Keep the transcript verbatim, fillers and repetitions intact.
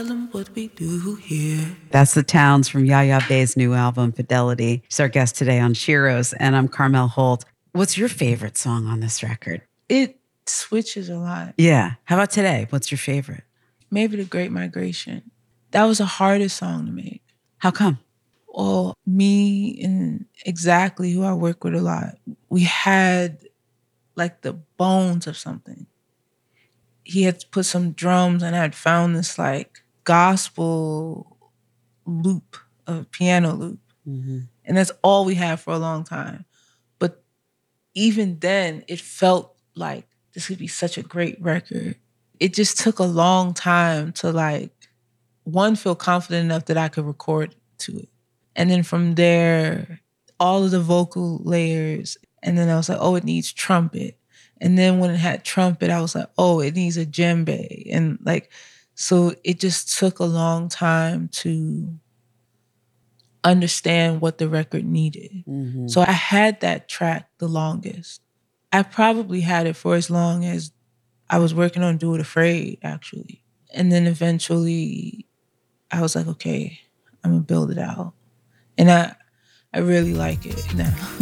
What we do here. That's the Towns from Yaya Bay's new album, Fidelity. She's our guest today on Shiros, and I'm Carmel Holt. What's your favorite song on this record? It switches a lot. Yeah. How about today? What's your favorite? Maybe The Great Migration. That was the hardest song to make. How come? Well, me and exactly who I work with a lot, we had like the bones of something. He had put some drums and I had found this like gospel loop, a piano loop. Mm-hmm. And that's all we had for a long time. But even then, it felt like this could be such a great record. It just took a long time to like, one, feel confident enough that I could record to it. And then from there, all of the vocal layers. And then I was like, oh, it needs trumpet. And then when it had trumpet, I was like, oh, it needs a djembe. And like, so it just took a long time to understand what the record needed. Mm-hmm. So I had that track the longest. I probably had it for as long as I was working on Do It Afraid, actually. And then eventually I was like, okay, I'm gonna build it out. And I I really like it now.